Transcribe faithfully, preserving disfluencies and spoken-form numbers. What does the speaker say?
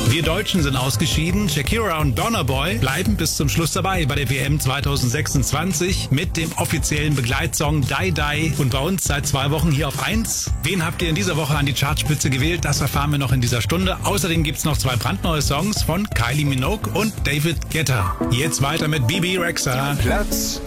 Wir Deutschen sind ausgeschieden. Shakira und Burna Boy bleiben bis zum Schluss dabei bei der W M zwanzig sechsundzwanzig mit dem offiziellen Begleitsong Die Die. Und bei uns seit zwei Wochen hier auf eins. Wen habt ihr in dieser Woche an die Chartspitze gewählt? Das erfahren wir noch in dieser Stunde. Außerdem gibt's noch zwei brandneue Songs von Kylie Minogue und David Guetta. Jetzt weiter mit Bibi Rexha. Platz